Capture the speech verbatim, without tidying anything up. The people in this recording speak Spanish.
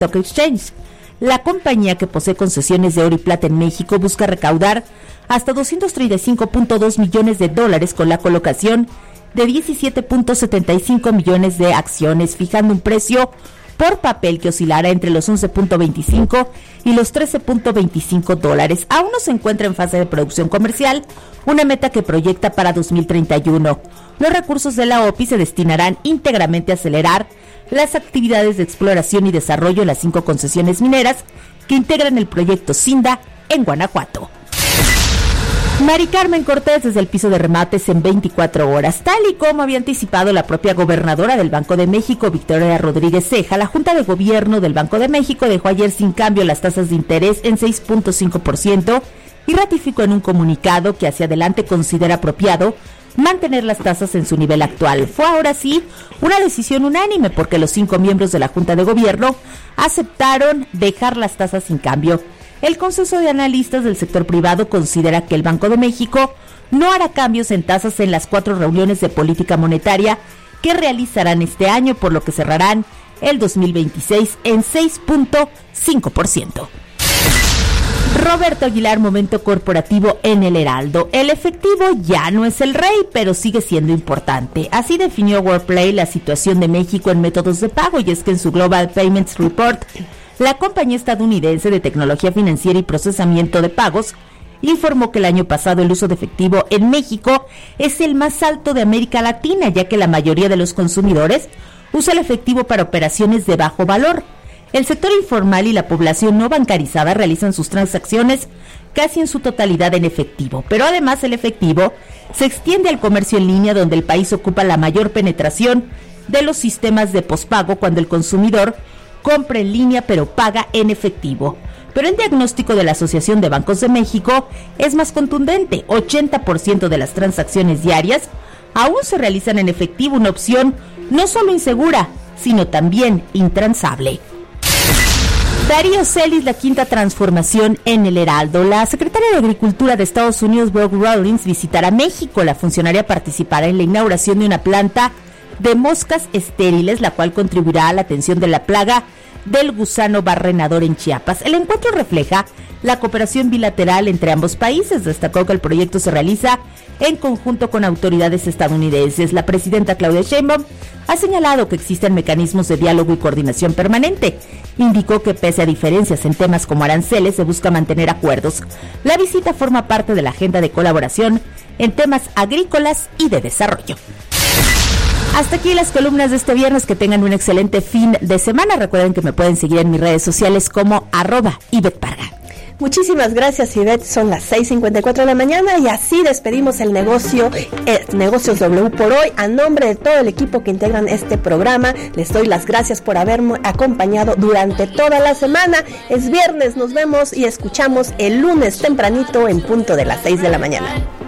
Stock Exchange. La compañía, que posee concesiones de oro y plata en México, busca recaudar hasta doscientos treinta y cinco punto dos millones de dólares con la colocación de diecisiete punto setenta y cinco millones de acciones, fijando un precio por papel que oscilará entre los once punto veinticinco y los trece punto veinticinco dólares. Aún no se encuentra en fase de producción comercial, una meta que proyecta para dos mil treinta y uno. Los recursos de la O P I se destinarán íntegramente a acelerar las actividades de exploración y desarrollo en las cinco concesiones mineras que integran el proyecto Sinda en Guanajuato. Mari Carmen Cortés desde el piso de remates en veinticuatro horas. Tal y como había anticipado la propia gobernadora del Banco de México, Victoria Rodríguez Ceja, la Junta de Gobierno del Banco de México dejó ayer sin cambio las tasas de interés en seis punto cinco por ciento y ratificó en un comunicado que hacia adelante considera apropiado mantener las tasas en su nivel actual. Fue ahora sí una decisión unánime porque los cinco miembros de la Junta de Gobierno aceptaron dejar las tasas sin cambio. El consenso de analistas del sector privado considera que el Banco de México no hará cambios en tasas en las cuatro reuniones de política monetaria que realizarán este año, por lo que cerrarán el dos mil veintiséis en seis punto cinco por ciento. Roberto Aguilar, momento corporativo en el Heraldo. El efectivo ya no es el rey, pero sigue siendo importante. Así definió Worldpay la situación de México en métodos de pago, y es que en su Global Payments Report, la compañía estadounidense de tecnología financiera y procesamiento de pagos informó que el año pasado el uso de efectivo en México es el más alto de América Latina, ya que la mayoría de los consumidores usa el efectivo para operaciones de bajo valor. El sector informal y la población no bancarizada realizan sus transacciones casi en su totalidad en efectivo, pero además el efectivo se extiende al comercio en línea, donde el país ocupa la mayor penetración de los sistemas de pospago cuando el consumidor compra en línea pero paga en efectivo. Pero el diagnóstico de la Asociación de Bancos de México es más contundente. ochenta por ciento de las transacciones diarias aún se realizan en efectivo, una opción no solo insegura, sino también intransable. Darío Celis, la quinta transformación en el Heraldo. La secretaria de Agricultura de Estados Unidos, Brooke Rollins, visitará México. La funcionaria participará en la inauguración de una planta de moscas estériles, la cual contribuirá a la atención de la plaga del gusano barrenador en Chiapas. El encuentro refleja la cooperación bilateral entre ambos países. Destacó que el proyecto se realiza en conjunto con autoridades estadounidenses. La presidenta Claudia Sheinbaum ha señalado que existen mecanismos de diálogo y coordinación permanente. Indicó que pese a diferencias en temas como aranceles, se busca mantener acuerdos. La visita forma parte de la agenda de colaboración en temas agrícolas y de desarrollo. Hasta aquí las columnas de este viernes. Que tengan un excelente fin de semana. Recuerden que me pueden seguir en mis redes sociales como arroba Ivette Parga. Muchísimas gracias, Ivette. Son las seis cincuenta y cuatro de la mañana y así despedimos el negocio, eh, Negocios W por hoy. A nombre de todo el equipo que integran este programa, les doy las gracias por haberme acompañado durante toda la semana. Es viernes, nos vemos y escuchamos el lunes tempranito en punto de las seis de la mañana.